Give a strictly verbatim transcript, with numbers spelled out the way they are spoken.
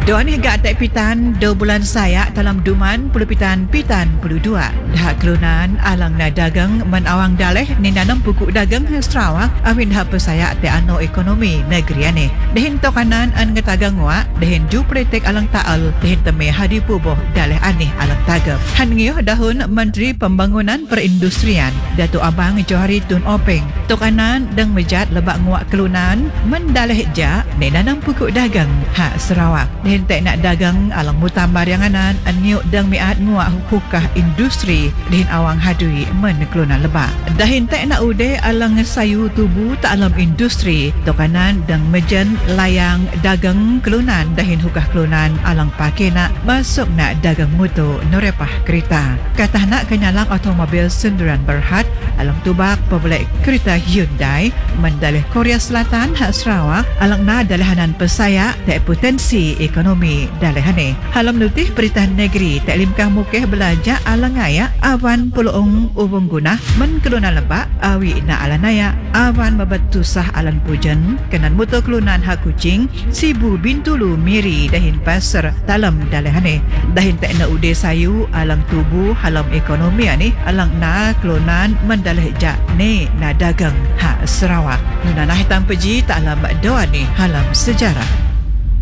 Doa ni gak atak pitan dua bulan saya dalam duman puluh pitan pitan puluh dua. Dah kelunan alang na dagang menawang daleh ni nanam pukuk dagang Sarawak awin dah pesaya atak ano ekonomi negeri ane. Dahin tokanan an ngetagang wa dahin ju politik alang taal dahin teme hadi puboh daleh ane alang tagap. Han ngiyuh dahun Menteri Pembangunan Perindustrian Datuk Abang Johari Tun Openg. Tokanan dang mejat lebak nguak kelunan mendaleh ja ni nanam pukuk dagang ha Sarawak. Hentek nak dagang alang mutambar yang anan anyuk dang miat nguak hukukah industri dihin awang hadui men kelunan lebak. Dah hentek nak ude alang sayu tubuh tak alam industri tokanan dang mejen layang dagang kelunan dahin hukah kelunan alang pakai nak masuk nak dagang motor norepah kereta. Katah nak kenyalang automobil senduran berhad alang tubak pebelek kereta Hyundai mendalih Korea Selatan hak Sarawak alang na dalahanan pesaya tak potensi ekonomi dalehane. Halam nutih Perintah Negeri Taklim Kah Mukeh belajar alang ayak awan puluong ubung guna men kelunan lebak awi na alanaya awan mabatusah alan pujan kenan motor kelunan hak kucing sibu bintulu miri dahin pasar dalam dalehane. Dahin tak na ude sayu alang tubuh halam ekonomi ani alang na kelunan mendaleh jak ne na dagang hak Sarawak. Nunanah hitam peji tak alam doa ni halam sejarah.